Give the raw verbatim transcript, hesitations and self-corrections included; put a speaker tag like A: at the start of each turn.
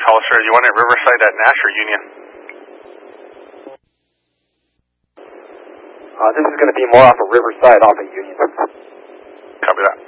A: Hollister. You want it Riverside at Nash or Union?
B: Uh, this is going to be more off of Riverside, off of Union.
A: Copy that.